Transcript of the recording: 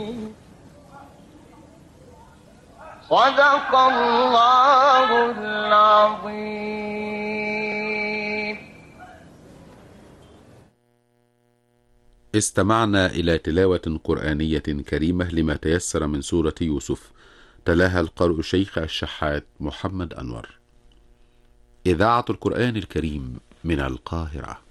صدق الله العظيم. استمعنا إلى تلاوة قرآنية كريمة لما تيسر من سورة يوسف، تلاها القارئ الشيخ الشحات محمد أنور. إذاعة القرآن الكريم من القاهرة.